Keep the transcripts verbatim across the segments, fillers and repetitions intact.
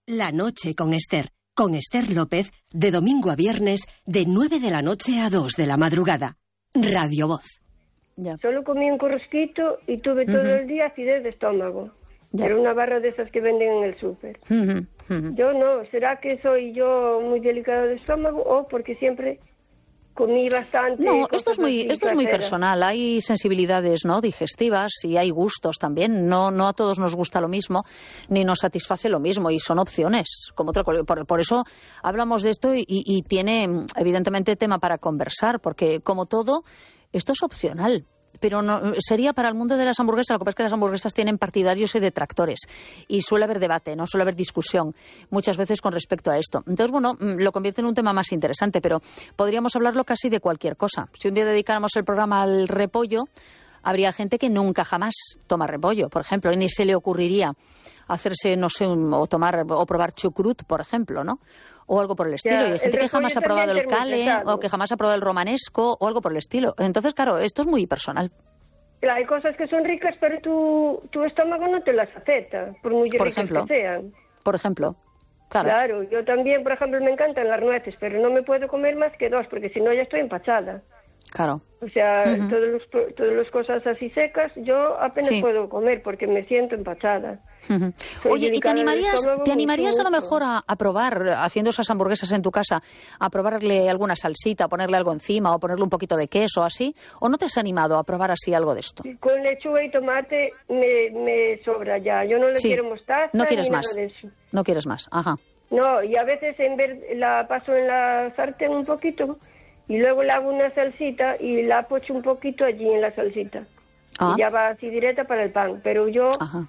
La noche con Esther. Con Esther López, de domingo a viernes, de nueve de la noche a dos de la madrugada. Radio Voz. Ya. Solo comí un corrosquito y tuve todo Uh-huh. el día acidez de estómago. Ya. Era una barra de esas que venden en el súper. Uh-huh. Uh-huh. Yo no. ¿Será que soy yo muy delicado de estómago o porque siempre comí bastante? No, cosas esto es muy, así esto es muy caseras? personal. Hay sensibilidades, ¿no?, digestivas y hay gustos también. No, no a todos nos gusta lo mismo ni nos satisface lo mismo y son opciones. Como otra, por, por eso hablamos de esto y, y tiene evidentemente tema para conversar, porque como todo esto es opcional. Pero no, sería para el mundo de las hamburguesas. Lo que pasa es que las hamburguesas tienen partidarios y detractores. Y suele haber debate, no suele haber discusión muchas veces con respecto a esto. Entonces, bueno, lo convierte en un tema más interesante, pero podríamos hablarlo casi de cualquier cosa. Si un día dedicáramos el programa al repollo, habría gente que nunca jamás toma repollo, por ejemplo, y ni se le ocurriría hacerse, no sé, un, o tomar o probar chucrut, por ejemplo, ¿no? O algo por el estilo. Ya, y hay gente el que jamás ha repollo probado el también cale termopesado. o que jamás ha probado el romanesco o algo por el estilo. Entonces, claro, esto es muy personal. Claro, hay cosas que son ricas, pero tu, tu estómago no te las acepta, por muy Por ricas ejemplo. que sean. Por ejemplo, claro. Claro, yo también, por ejemplo, me encantan las nueces, pero no me puedo comer más que dos, porque si no ya estoy empachada. Claro. O sea, Ujú. todas los, todas las cosas así secas, yo apenas Sí. puedo comer porque me siento empachada. Ujú. Soy Oye, ¿y te delicada del animarías, estómago te animarías a lo mucho. mejor a, a probar, haciendo esas hamburguesas en tu casa, a probarle alguna salsita, ponerle algo encima o ponerle un poquito de queso así? ¿O no te has animado a probar así algo de esto? Con lechuga y tomate me, me sobra ya. Yo no le Sí. quiero mostaza No quieres ni más. nada de eso. No quieres más, ajá. No, y a veces en vez la paso en la sartén un poquito y luego le hago una salsita y la pocho un poquito allí en la salsita. Ah. Y ya va así directa para el pan. Pero yo, Ajá.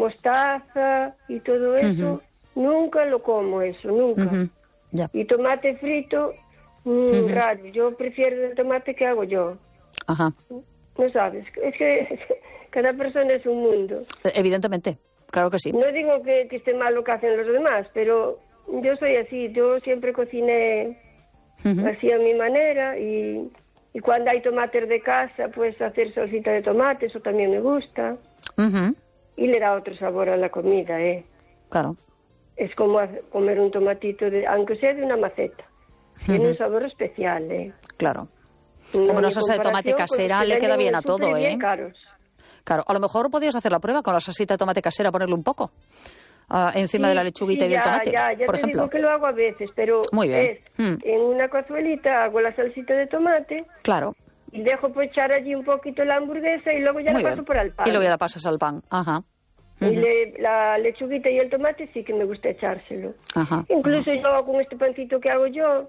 mostaza y todo eso, nunca lo como eso, nunca. Ujú. Ya. Y tomate frito, mm, raro. Yo prefiero el tomate que hago yo. Ajá. No sabes, es que cada persona es un mundo. Evidentemente, claro que sí. No digo que, que esté mal lo que hacen los demás, pero yo soy así. Yo siempre cociné Ujú. así a mi manera y, y cuando hay tomates de casa, pues hacer salsita de tomate, eso también me gusta. Ujú. Y le da otro sabor a la comida, ¿eh? Claro. Es como hacer- comer un tomatito, de, aunque sea de una maceta. Tiene un sabor especial, ¿eh? Claro. No Como una hay salsa de tomate comparación con los casera que le queda venden bien en a el súper todo, y bien ¿eh? caros. Claro, a lo mejor podías hacer la prueba con la salsita de tomate casera, ponerle un poco ah, encima Sí, de la lechuguita sí, y del ya, tomate, ya, ya por te ejemplo. digo que lo hago a veces, pero Muy bien. es Mm. en una cazuelita hago la salsita de tomate Claro. y dejo pues echar allí un poquito la hamburguesa y luego ya Muy la paso bien. por el pan. Y luego ya la pasas al pan. Ajá. Y le- la lechuguita y el tomate sí que me gusta echárselo. Ajá. Incluso yo con este pancito que hago yo,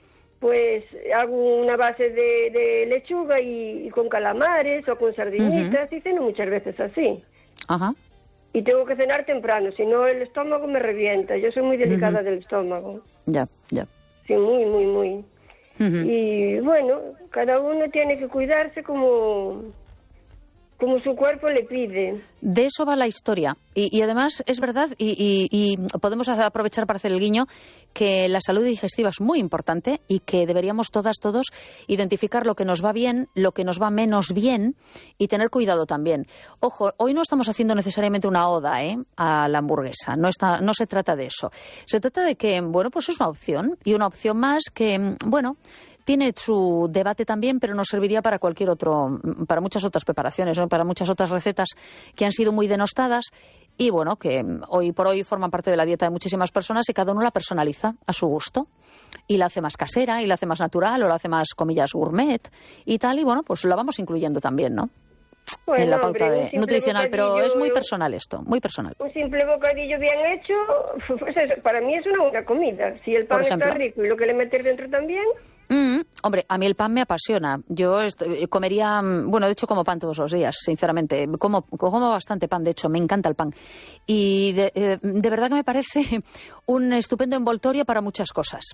pues hago una base de, de lechuga y, y con calamares o con sardinitas y ceno muchas veces así. Ajá. Y tengo que cenar temprano, si no el estómago me revienta. Yo soy muy delicada del estómago. Ya, ya. Sí, muy, muy, muy. Ujú. Y bueno, cada uno tiene que cuidarse como, como su cuerpo le pide. De eso va la historia. Y, y además es verdad, y, y- y podemos aprovechar para hacer el guiño, que la salud digestiva es muy importante y que deberíamos todas, todos, identificar lo que nos va bien, lo que nos va menos bien y tener cuidado también. Ojo, hoy no estamos haciendo necesariamente una oda ¿eh? a la hamburguesa, no, está, no se trata de eso. Se trata de que, bueno, pues es una opción y una opción más que, bueno, tiene su debate también, pero nos serviría para cualquier otro, para muchas otras preparaciones, ¿no? Para muchas otras recetas que han sido muy denostadas y, bueno, que hoy por hoy forman parte de la dieta de muchísimas personas y cada uno la personaliza a su gusto y la hace más casera y la hace más natural o la hace más, comillas, gourmet y tal. Y, bueno, pues la vamos incluyendo también, ¿no? Bueno, en la hombre, pauta un de simple nutricional, pero bocadillo- es muy personal esto, muy personal. Un simple bocadillo bien hecho, pues eso, para mí es una buena comida. Si el pan Por ejemplo. está rico y lo que le metes dentro también, Mm, hombre, a mí el pan me apasiona. Yo est- comería, mm, bueno, de hecho como pan todos los días, sinceramente. Como, como bastante pan, de hecho, me encanta el pan. Y de, eh, de verdad que me parece un estupendo envoltorio para muchas cosas.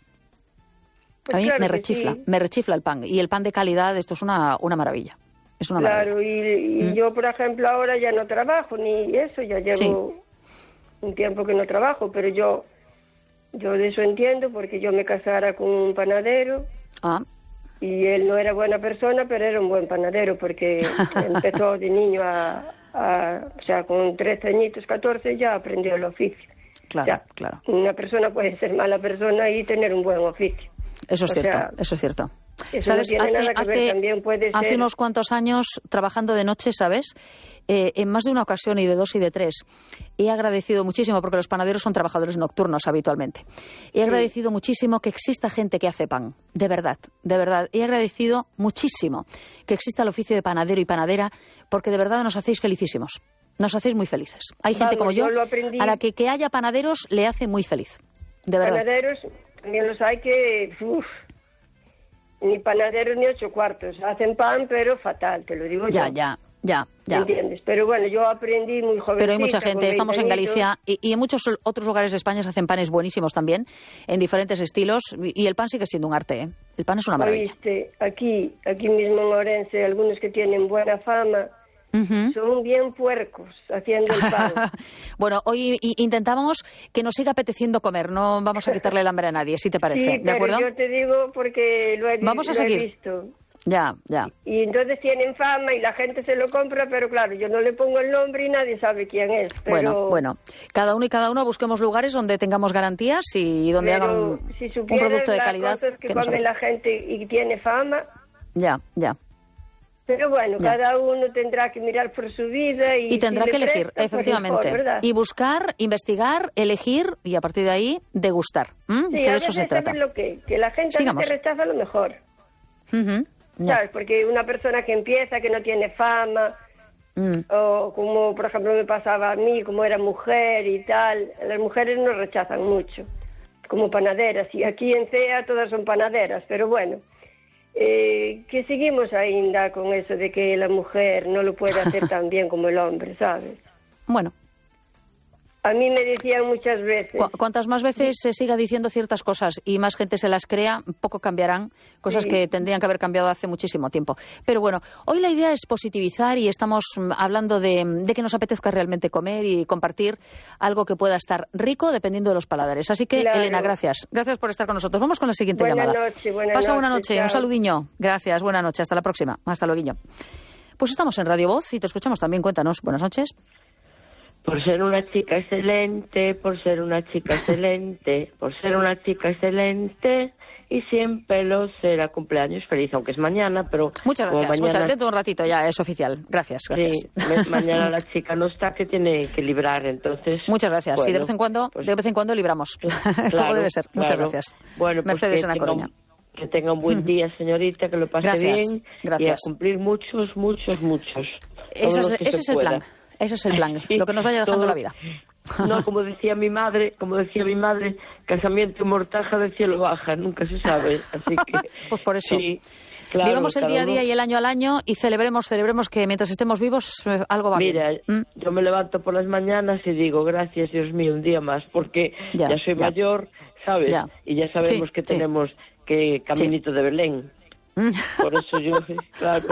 pues A mí claro me que rechifla, sí. me rechifla el pan. Y el pan de calidad, esto es una, una maravilla. Es una Claro, maravilla. y, y Mm. yo, por ejemplo, ahora ya no trabajo ni eso, ya llevo un tiempo que no trabajo, pero yo, yo de eso entiendo porque yo me casara con un panadero. Ah, Y él no era buena persona, pero era un buen panadero, porque empezó de niño a, a- o sea, con trece añitos, catorce, ya aprendió el oficio. claro, o sea, claro. Una persona puede ser mala persona y tener un buen oficio. Eso es o cierto, sea, eso es cierto. Eso ¿Sabes? no tiene hace nada que hace, ver, también puede hace ser... unos cuantos años, trabajando de noche, ¿sabes? Eh, en más de una ocasión, y de dos y de tres, he agradecido muchísimo, porque los panaderos son trabajadores nocturnos habitualmente, he agradecido sí. muchísimo que exista gente que hace pan, de verdad, de verdad. He agradecido muchísimo que exista el oficio de panadero y panadera, porque de verdad nos hacéis felicísimos, nos hacéis muy felices. Hay gente Vamos, como yo, yo a la que que haya panaderos le hace muy feliz, de verdad. Panaderos, también los hay que... Uf, ni panaderos ni ocho cuartos. Hacen pan, pero fatal, te lo digo ya, yo. Ya, ya, ya. ¿Entiendes? Pero bueno, yo aprendí muy jovencita. Pero hay mucha gente, estamos en Galicia y, y en muchos otros lugares de España se hacen panes buenísimos también, en diferentes estilos, y el pan sigue siendo un arte, ¿eh? El pan es una maravilla. ¿Oíste? Aquí, aquí mismo en Orense, algunos que tienen buena fama, uh-huh. son bien puercos haciendo el pan. Bueno, hoy intentábamos que nos siga apeteciendo comer, no vamos a quitarle el hambre a nadie, si te parece, sí, ¿de pero acuerdo? Yo te digo porque lo he, vamos a lo seguir. he visto. Ya, ya. Y entonces tienen fama y la gente se lo compra, pero claro, yo no le pongo el nombre y nadie sabe quién es. Pero... Bueno, bueno, cada uno y cada uno busquemos lugares donde tengamos garantías y donde pero hagan si un producto de calidad. Las cosas que, que come la gente y tiene fama. Ya, ya. Pero bueno, ya. Cada uno tendrá que mirar por su vida y, y tendrá si que elegir, presta, efectivamente, pues mejor, y buscar, investigar, elegir y a partir de ahí degustar. ¿Mm? Sí, que a de eso se trata. Lo que, que la gente a veces rechaza lo mejor. Uh-huh. ¿Sabes? Porque una persona que empieza, que no tiene fama, mm. o como por ejemplo me pasaba a mí, como era mujer y tal, las mujeres nos rechazan mucho, como panaderas, y aquí en C E A todas son panaderas, pero bueno, eh, que seguimos ainda con eso de que la mujer no lo puede hacer tan bien como el hombre, ¿sabes? Bueno. A mí me decían muchas veces... Cu- cuantas más veces se siga diciendo ciertas cosas y más gente se las crea, poco cambiarán, cosas sí. que tendrían que haber cambiado hace muchísimo tiempo. Pero bueno, hoy la idea es positivizar y estamos hablando de, de que nos apetezca realmente comer y compartir algo que pueda estar rico dependiendo de los paladares. Así que, claro. Elena, gracias. Gracias por estar con nosotros. Vamos con la siguiente buena llamada. Noche, buena Pasa noche, una noche, chao. Un saludiño. Gracias, buena noche. Hasta la próxima. Hasta luego. Pues estamos en Radio Voz y te escuchamos también. Cuéntanos. Buenas noches. Por ser una chica excelente, por ser una chica excelente, por ser una chica excelente y siempre lo será. Cumpleaños feliz, aunque es mañana, pero... Muchas gracias, mañana... muchas dentro de un ratito ya es oficial. Gracias, gracias. Sí, mañana la chica no está, que tiene que librar, entonces... Muchas gracias, bueno, sí, de vez en cuando, pues, de vez en cuando libramos. Claro, Como debe ser. Muchas claro. gracias. Bueno, pues Mercedes en La tenga Coruña. Un, que tenga un buen día, señorita, que lo pase gracias, bien gracias. y a cumplir muchos, muchos, muchos. Ese es, ese es el plan. Ese es el plan, sí, lo que nos vaya dejando todo, la vida. No, como decía mi madre, como decía mi madre, casamiento y mortaja del cielo baja, nunca se sabe, así que... Pues por eso. Sí, claro, vivamos el día a día y el año al año y celebremos, celebremos que mientras estemos vivos algo va Mira, bien. Mira, ¿Mm? yo me levanto por las mañanas y digo, gracias Dios mío, un día más, porque ya, ya soy ya. mayor, ¿sabes? Ya. Y ya sabemos sí, que sí. tenemos que caminito sí. de Belén. Por eso yo, claro.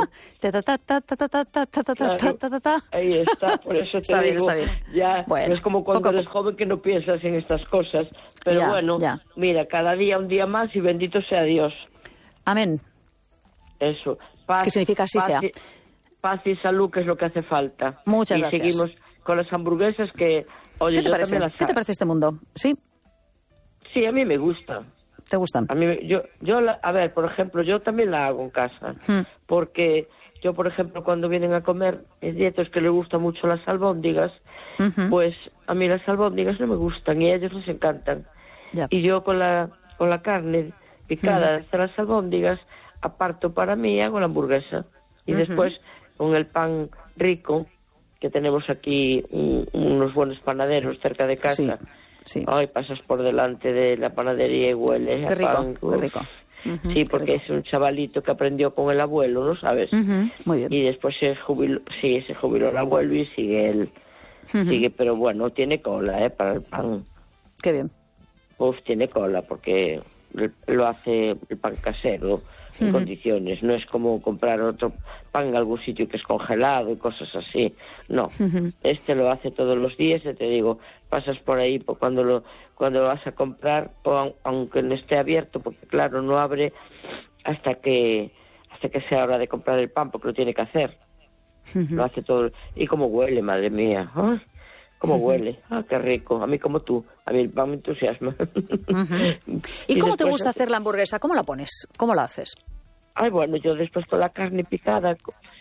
Ahí está, por eso te está digo, bien, está bien. ya bueno, es como cuando eres poco. joven que no piensas en estas cosas. Pero ya, bueno, ya. mira, cada día un día más y bendito sea Dios. Amén. Eso. Paz, ¿qué significa así paz sea? Y, paz y salud, que es lo que hace falta. Muchas y gracias. Y seguimos con las hamburguesas que, oye, ¿Qué te yo parece? también las... ¿Qué te parece este mundo? ¿Sí? Sí, a mí me gusta. ¿Te gustan? A mí, yo, yo la, a ver, por ejemplo, yo también la hago en casa, hmm. porque yo, por ejemplo, cuando vienen a comer, es dietos que les gustan mucho las albóndigas, uh-huh. pues a mí las albóndigas no me gustan y a ellos les encantan. Yeah. Y yo con la con la carne picada uh-huh. de las albóndigas, aparto para mí y hago la hamburguesa. Y uh-huh. después, con el pan rico, que tenemos aquí un, unos buenos panaderos cerca de casa, sí. Sí. Ay, pasas por delante de la panadería y huele qué rico, pan. Qué rico. Uh-huh, sí, porque es un chavalito que aprendió con el abuelo, ¿no sabes? Uh-huh, muy bien. Y después se jubiló, sí, se jubiló el abuelo y sigue él. Uh-huh. Sigue, pero bueno, tiene cola, ¿eh? Para el pan. Qué bien. Uf, tiene cola porque lo hace el pan casero en uh-huh. condiciones. No es como comprar otro pan en algún sitio que es congelado y cosas así. No, uh-huh. este lo hace todos los días, y te digo, pasas por ahí cuando lo cuando lo vas a comprar, o aunque no esté abierto, porque claro, no abre hasta que hasta que sea hora de comprar el pan, porque lo tiene que hacer. Uh-huh. Lo hace todo. Y como huele, madre mía. Ay, ¿Cómo uh-huh. huele? Ah, qué rico. A mí como tú. A mí el pan me entusiasma. Uh-huh. ¿Y, ¿Y cómo te gusta hacer la hamburguesa? ¿Cómo la pones? ¿Cómo la haces? Ay, bueno, yo después con la carne picada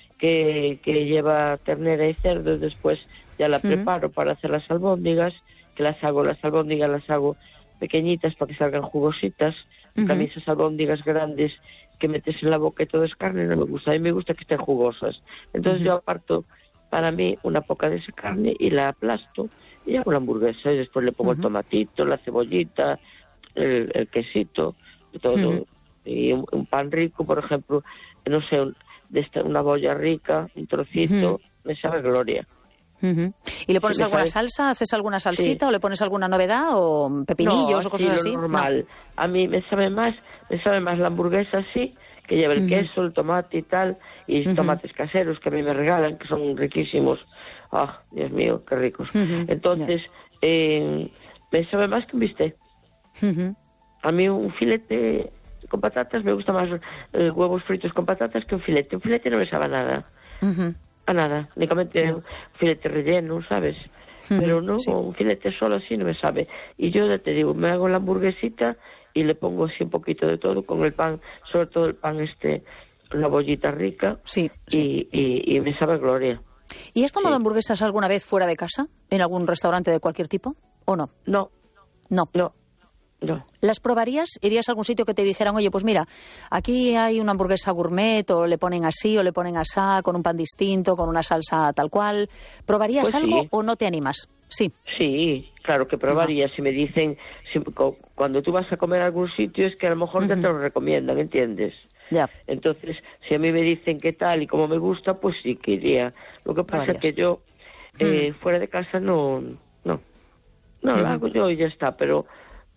que, que lleva ternera y cerdo, después ya la uh-huh. preparo para hacer las albóndigas, que las hago, las albóndigas las hago pequeñitas para que salgan jugositas. Uh-huh. A mí esas albóndigas grandes que metes en la boca y todo es carne no me gusta. A mí me gusta que estén jugosas. Entonces uh-huh. yo aparto para mí una poca de esa carne y la aplasto y hago la hamburguesa y después le pongo uh-huh. el tomatito, la cebollita, el, el quesito, todo. Uh-huh. Y un, un pan rico, por ejemplo, no sé, un, de esta, una bolla rica, un trocito, uh-huh. me sabe gloria. Uh-huh. ¿Y le pones sí, alguna sabe... salsa? ¿Haces alguna salsita sí. o le pones alguna novedad o pepinillos no, o cosas así? Lo normal. No. A mí me sabe más, me sabe más la hamburguesa así, que lleva el uh-huh. queso, el tomate y tal, y uh-huh. tomates caseros que a mí me regalan, que son riquísimos. Ah, oh, Dios mío, qué ricos. Uh-huh. Entonces, yeah. eh, me sabe más que un bistec. Uh-huh. A mí un filete con patatas me gusta más eh, huevos fritos con patatas que un filete. Un filete no me sabe a nada. Uh-huh. A nada. Únicamente uh-huh. un filete relleno, ¿sabes? Uh-huh. Pero no, sí. un filete solo así no me sabe. Y yo ya te digo, me hago la hamburguesita y le pongo así un poquito de todo con el pan, sobre todo el pan este, la bollita rica. Sí. sí. Y, y, y me sabe gloria. ¿Y has tomado sí. hamburguesas alguna vez fuera de casa? ¿En algún restaurante de cualquier tipo? ¿O no? No. No. No. No. ¿Las probarías? ¿Irías a algún sitio que te dijeran, oye, pues mira, aquí hay una hamburguesa gourmet, o le ponen así, o le ponen asá, con un pan distinto, con una salsa tal cual? ¿Probarías pues algo sí. o no te animas? Sí. Sí, claro que probaría. No. Si me dicen, si, cuando tú vas a comer a algún sitio es que a lo mejor uh-huh. ya te lo recomiendan, ¿entiendes? Ya. Entonces, si a mí me dicen qué tal y cómo me gusta, pues sí que iría. Lo que pasa es que yo, eh, uh-huh. fuera de casa, no, no, no, uh-huh. lo hago yo y ya está, pero...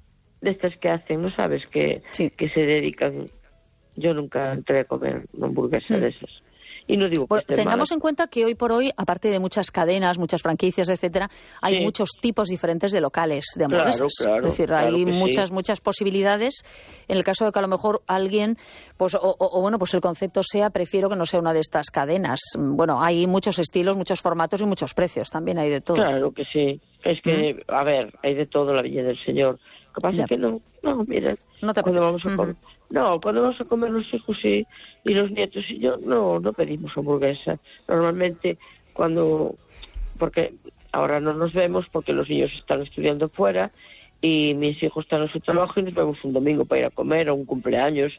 de estas que hacen, ¿no sabes? Que, sí. que se dedican... Yo nunca entré a comer una hamburguesa mm. de esas. Y no digo que bueno, tengamos mal. en cuenta que hoy por hoy, aparte de muchas cadenas, muchas franquicias, etcétera, hay sí. muchos tipos diferentes de locales de hamburguesas. Claro, claro, es decir, claro hay muchas, sí. muchas posibilidades. En el caso de que a lo mejor alguien, pues, o, o, o bueno, pues el concepto sea, prefiero que no sea una de estas cadenas. Bueno, hay muchos estilos, muchos formatos y muchos precios. También hay de todo. Claro que sí. Es que, ¿Mm? a ver, hay de todo la Villa del Señor. Lo que pasa ya. es que no, no, mira, no te cuando vamos a comer, uh-huh. no, cuando vamos a comer los hijos y, y los nietos y yo, no, no pedimos hamburguesa. Normalmente cuando, porque ahora no nos vemos porque los niños están estudiando fuera y mis hijos están en su trabajo y nos vemos un domingo para ir a comer o un cumpleaños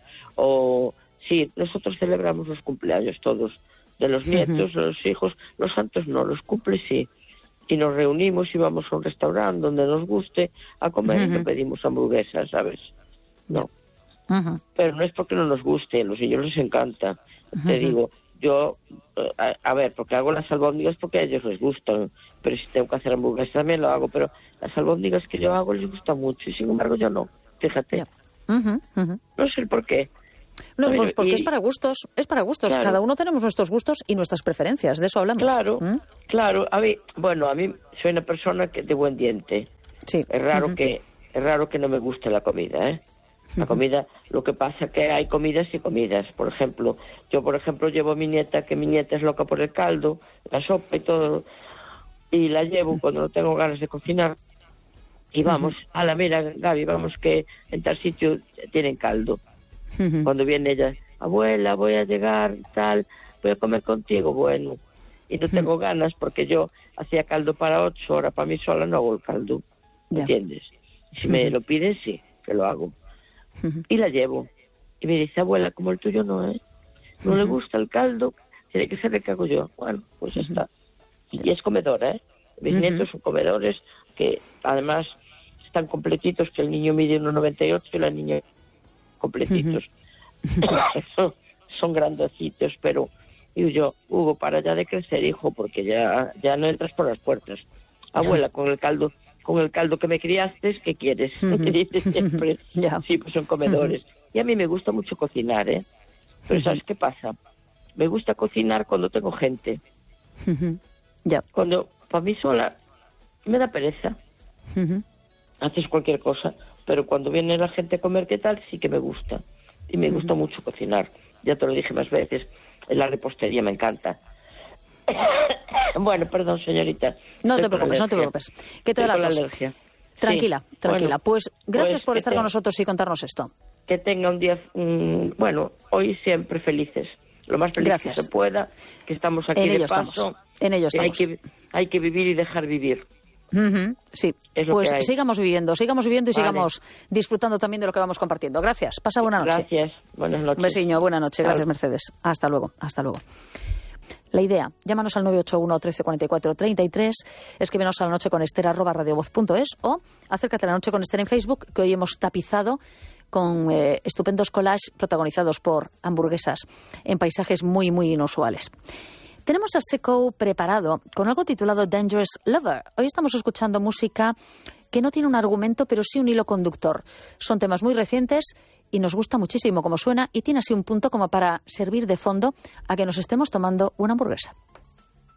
o, sí, nosotros celebramos los cumpleaños todos, de los nietos, uh-huh. de los hijos, los santos no, los cumples sí. Y nos reunimos y vamos a un restaurante donde nos guste a comer uh-huh. y no pedimos hamburguesas, ¿sabes? No. Uh-huh. Pero no es porque no nos guste, a los niños les encanta. Uh-huh. Te digo, yo, a, a ver, porque hago las albóndigas porque a ellos les gustan, pero si tengo que hacer hamburguesas también lo hago, pero las albóndigas que yo hago les gustan mucho y sin embargo yo no, fíjate. Yeah. Uh-huh. Uh-huh. No sé el por qué. No, pues porque y... es para gustos, es para gustos. Claro. Cada uno tenemos nuestros gustos y nuestras preferencias, de eso hablamos. Claro, ¿Mm? claro. A mí, bueno, a mí soy una persona que de buen diente. Sí. Es raro uh-huh. que, es raro que no me guste la comida, ¿eh? La uh-huh. comida, lo que pasa es que hay comidas y comidas. Por ejemplo, yo por ejemplo llevo a mi nieta, que mi nieta es loca por el caldo, la sopa y todo, y la llevo uh-huh. cuando no tengo ganas de cocinar. Y vamos, uh-huh. a la mira, Gaby, vamos que en tal sitio tienen caldo. Uh-huh. Cuando viene ella, abuela, voy a llegar, tal, voy a comer contigo, bueno, y no tengo uh-huh. ganas porque yo hacía caldo para ocho horas, para mí sola no hago el caldo, yeah. ¿entiendes? Si uh-huh. me lo piden, sí, que lo hago. Uh-huh. Y la llevo. Y me dice, abuela, como el tuyo no, ¿eh? No uh-huh. le gusta el caldo, tiene que ser el que hago yo. Bueno, pues ya uh-huh. está. Y es comedora, ¿eh? Mis uh-huh. nietos son comedores que además están completitos, que el niño mide uno noventa y ocho y la niña completitos. Uh-huh. Son grandecitos, pero digo yo, Hugo, para ya de crecer, hijo, porque ya, ya no entras por las puertas. Abuela, con el caldo, con el caldo que me criaste, ¿qué quieres? Uh-huh. Me dice siempre. Yeah. Sí, pues son comedores. Uh-huh. Y a mí me gusta mucho cocinar, ¿eh? Pero uh-huh. ¿sabes qué pasa? Me gusta cocinar cuando tengo gente. Uh-huh. Yeah. Cuando, para mí sola, me da pereza. Uh-huh. Haces cualquier cosa. Pero cuando viene la gente a comer, ¿qué tal? Sí que me gusta. Y me uh-huh. gusta mucho cocinar. Ya te lo dije más veces. En la repostería me encanta. Bueno, perdón, señorita. No te preocupes, no te preocupes. ¿Qué te da la tos? Alergia. Tranquila, sí. tranquila. Bueno, pues gracias pues por estar te... con nosotros y contarnos esto. Que tenga un día, um, bueno, hoy siempre felices. Lo más feliz gracias. que se pueda, que estamos aquí en de ello paso. Estamos. En ello estamos. Hay que, hay que vivir y dejar vivir. Uh-huh, sí, pues sigamos viviendo, sigamos viviendo y vale. sigamos disfrutando también de lo que vamos compartiendo. Gracias, pasa buena noche. Gracias, buenas noches. Un besiño, buena noche, gracias Mercedes. Hasta luego, hasta luego. La idea, llámanos al nueve ocho uno, trece, cuarenta y cuatro, treinta y tres, escríbenos a la noche con Ester arroba radiovoz punto es o acércate a la noche con Ester en Facebook, que hoy hemos tapizado con eh, estupendos collages protagonizados por hamburguesas en paisajes muy, muy inusuales. Tenemos a Seco preparado con algo titulado Dangerous Lover. Hoy estamos escuchando música que no tiene un argumento, pero sí un hilo conductor. Son temas muy recientes y nos gusta muchísimo cómo suena y tiene así un punto como para servir de fondo a que nos estemos tomando una hamburguesa.